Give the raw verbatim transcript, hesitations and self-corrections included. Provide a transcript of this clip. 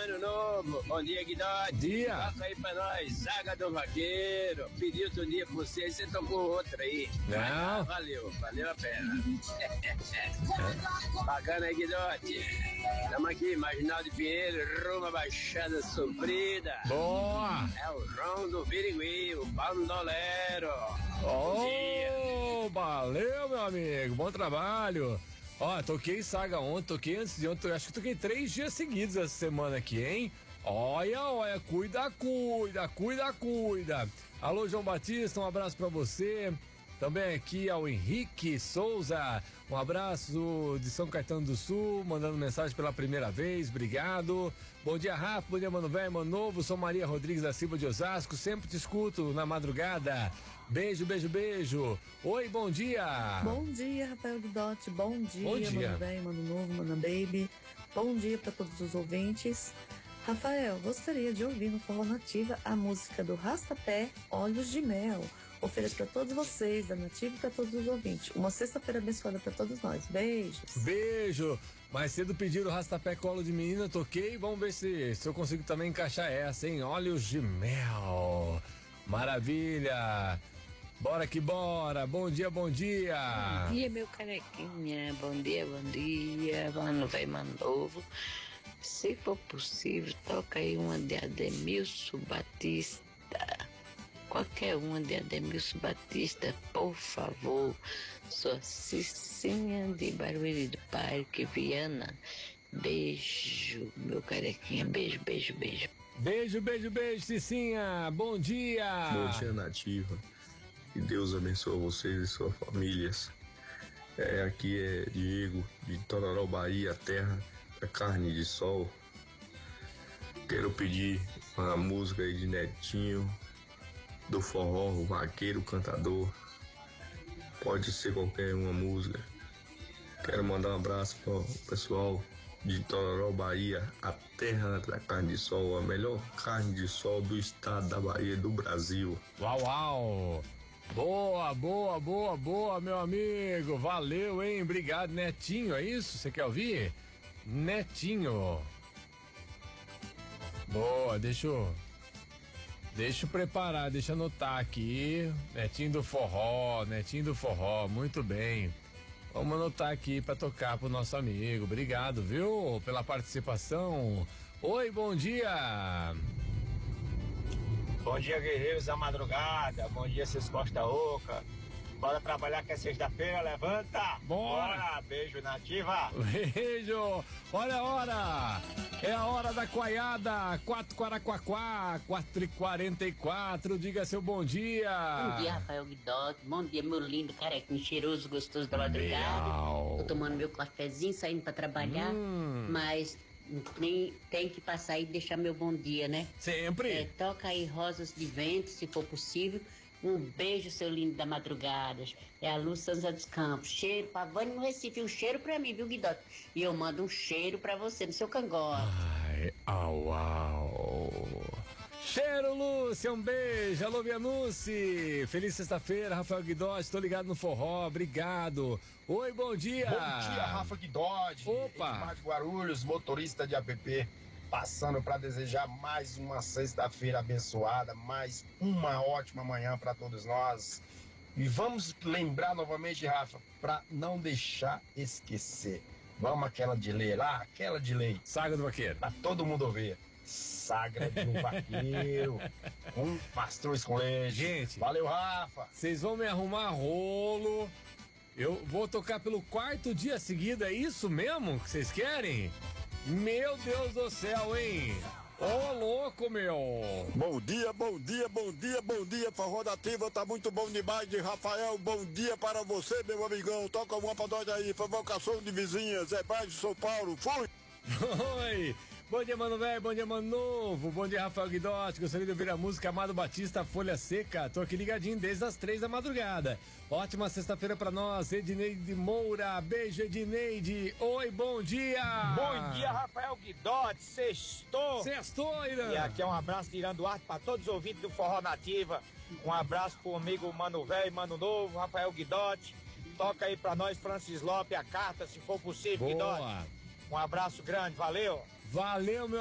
Mano Novo. Bom dia, Guidote. Dia. Toca aí pra nós, Zaga do Vaqueiro. Pediu outro dia pra você, você tocou outra aí. Não. Ah, valeu, valeu a pena. Bacana aí, Guidote. Estamos aqui, Marginal de Pinheiro, rumo à Baixada Sofrida. Boa. É o João do Birigui, o bandolero. Oh, valeu, meu amigo, bom trabalho. Ó, toquei Saga ontem, toquei antes de ontem, acho que toquei três dias seguidos essa semana aqui, hein? Olha, olha, cuida, cuida, cuida, cuida. Alô, João Batista, um abraço pra você. Também aqui ao Henrique Souza, um abraço de São Caetano do Sul, mandando mensagem pela primeira vez, obrigado. Bom dia, Rafa, bom dia, Mano Velho, Mano Novo, sou Maria Rodrigues da Silva de Osasco, sempre te escuto na madrugada. Beijo, beijo, beijo. Oi, bom dia. Bom dia, Rafael Guidotti, bom dia, Bom dia. Mano Velho, Mano Novo, Mano Baby. Bom dia para todos os ouvintes. Rafael, gostaria de ouvir no Forró Nativa a música do Rastapé, Olhos de Mel. Ofereço para todos vocês, da Nativa, e para todos os ouvintes. Uma sexta-feira abençoada para todos nós. Beijos. Beijo. Mais cedo pediram Rastapé Colo de Menina, toquei. Vamos ver se, se eu consigo também encaixar essa, hein? Olhos de Mel. Maravilha. Bora que bora. Bom dia, bom dia. Bom dia, meu carequinha. Bom dia, bom dia. Mano Velho, Mano Novo. Se for possível, toca aí uma de Ademilson Batista. Qualquer uma de Ademilson Batista, por favor. Sou Cicinha de Barueri do Parque, Viana. Beijo, meu carequinha. Beijo, beijo, beijo. Beijo, beijo, beijo, Cicinha. Bom dia. Bom dia, Nativa. Que Deus abençoe vocês e suas famílias. É, aqui é Diego, de Tororó, Bahia, terra da carne de sol. Quero pedir uma música aí de Netinho, do forró, o vaqueiro, o cantador. Pode ser qualquer uma música. Quero mandar um abraço para o pessoal de Tororó, Bahia, a terra da carne de sol, a melhor carne de sol do estado da Bahia, do Brasil. Uau, uau. Boa, boa, boa, boa, meu amigo. Valeu, hein? Obrigado, Netinho. É isso? Você quer ouvir? Netinho. Boa, deixa eu... Deixa eu preparar, deixa eu anotar aqui. Netinho do forró, Netinho do forró, muito bem. Vamos anotar aqui pra tocar pro nosso amigo. Obrigado, viu? Pela participação. Oi, bom dia. Bom dia, guerreiros da madrugada. Bom dia, seus Costa Oca. Bora trabalhar que é sexta-feira, levanta. Bora. Bora. Beijo, Nativa. Beijo. Olha a hora. É a hora da coaiada. Quatro Quaraquaquá, quatro e quarenta e quatro. Diga seu bom dia. Bom dia, Rafael Guidotti. Bom dia, meu lindo carequinho cheiroso, gostoso da madrugada. Miau. Tô tomando meu cafezinho, saindo pra trabalhar, Hum. mas tem, tem que passar e deixar meu bom dia, né? Sempre. É, toca aí Rosas de Vento, se for possível. Um beijo, seu lindo da madrugada. É a Luz Sanza dos Campos. Cheiro pra Vânia no Recife. Um cheiro pra mim, viu, Guidotti? E eu mando um cheiro pra você no seu cangote. Ai, au, au. Cheiro, Lúcia, um beijo. Alô, Vianucci. Feliz sexta-feira, Rafael Guidotti. Tô ligado no forró, obrigado. Oi, bom dia. Bom dia, Rafa Guidotti. Opa. Edmar de Guarulhos, motorista de app. Passando para desejar mais uma sexta-feira abençoada, mais uma ótima manhã para todos nós. E vamos lembrar novamente, Rafa, para não deixar esquecer. Vamos aquela de lei lá, aquela de lei. Saga do Vaqueiro. Para todo mundo ouvir. Sagra do Vaqueiro. Um pastrões com leite. Gente. Valeu, Rafa. Vocês vão me arrumar rolo. Eu vou tocar pelo quarto dia seguido, é isso mesmo que vocês querem? Meu Deus do céu, hein? Ô, oh, louco, meu! Bom dia, bom dia, bom dia, bom dia, Forró Nativa, tá muito bom demais, de Rafael, bom dia para você, meu amigão, toca uma pra nós aí, provocação de vizinhas, é baixo de São Paulo, fui! Oi! Bom dia, Mano Velho, bom dia, Mano Novo, bom dia, Rafael Guidotti, gostaria de ouvir a música Amado Batista, Folha Seca, tô aqui ligadinho desde as três da madrugada. Ótima sexta-feira pra nós, Edneide Moura, beijo, Edneide, oi, bom dia! Bom dia, Rafael Guidotti, sextou! Sextou, Irã! E aqui é um abraço de Irã Duarte pra todos os ouvintes do Forró Nativa. Um abraço pro amigo Mano Velho e Mano Novo, Rafael Guidotti. Toca aí pra nós, Francis Lopes, a carta, se for possível, Boa. Guidotti. Um abraço grande, valeu! Valeu, meu